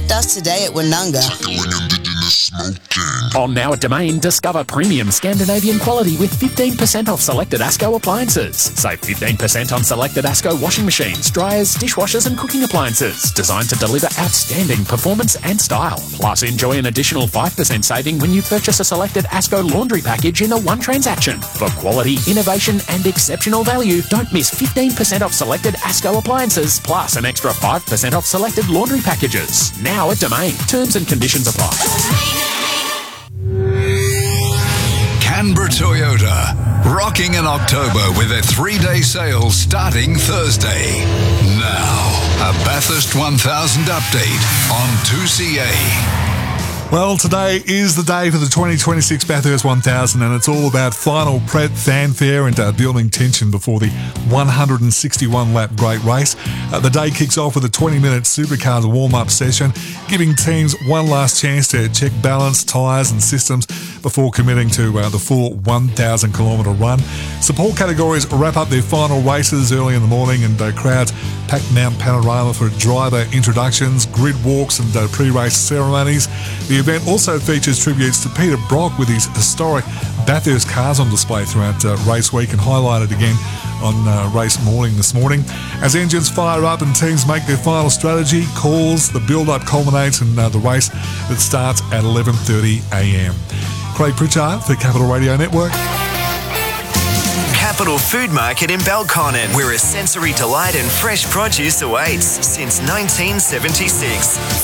Contact us today at Woonunga. On Now at Domain, discover premium Scandinavian quality with 15% off selected ASCO appliances. Save 15% on selected ASCO washing machines, dryers, dishwashers and cooking appliances, designed to deliver outstanding performance and style. Plus, enjoy an additional 5% saving when you purchase a selected ASCO laundry package in a one transaction. For quality, innovation and exceptional value, don't miss 15% off selected ASCO appliances, plus an extra 5% off selected laundry packages. Now at Domain. Terms and conditions apply. Canberra Toyota, rocking in October with a 3-day sale starting Thursday. Now, a Bathurst 1000 update on 2CA. Well, today is the day for the 2026 Bathurst 1000, and it's all about final prep, fanfare and building tension before the 161-lap Great Race. The day kicks off with a 20-minute supercars warm-up session, giving teams one last chance to check balance, tyres and systems before committing to the full 1,000-kilometre run. Support categories wrap up their final races early in the morning, and crowds pack Mount Panorama for driver introductions, grid walks and pre-race ceremonies. The event also features tributes to Peter Brock with his historic Bathurst cars on display throughout race week, and highlighted again on race morning this morning. As engines fire up and teams make their final strategy calls, the build-up culminates in the race that starts at 11:30am. Craig Pritchard for Capital Radio Network. Capital Food Market in Belconnen, where a sensory delight and fresh produce awaits since 1976.